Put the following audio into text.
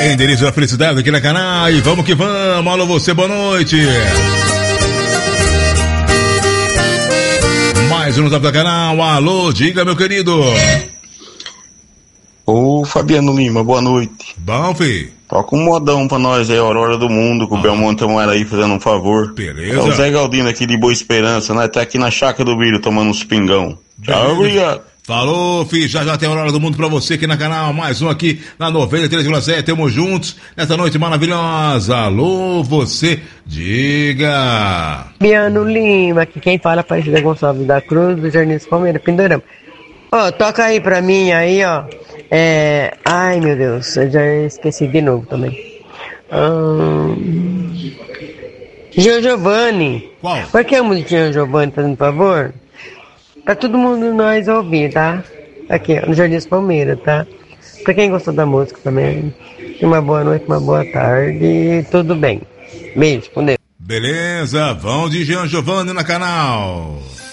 Endereço da felicidade aqui na canal. E vamos que vamos. Alô, você, boa noite. Mais um no Zap da canal. Alô, diga, meu querido. Ô, Fabiano Lima, boa noite. Bom, filho. Toca um modão pra nós aí, Aurora do Mundo, com o Belmonte aí fazendo um favor. Beleza. É o Zé Galdino aqui de Boa Esperança, nós tá aqui na Chácara do Brilho tomando uns pingão. Tchau, obrigado. Falou, filho, já tem a Aurora do Mundo pra você aqui na canal, mais um aqui na 93,7, tamo juntos, nessa noite maravilhosa. Alô, você, diga. Fabiano Lima, aqui quem fala é Aparecida Gonçalves da Cruz, do Jardim dos Palmeiras, Pindorama. Ó, toca aí pra mim aí, ó, ai meu Deus, eu já esqueci de novo também. Gio Giovanni. Qual? Por que a musiquinha Giovanni, fazendo favor? Pra todo mundo nós ouvir, tá? Aqui, ó, no Jardim dos Palmeiras, tá? Pra quem gostou da música também, uma boa noite, uma boa tarde, tudo bem. Beijo, com Deus. Beleza, vão de Jean Giovanni na canal.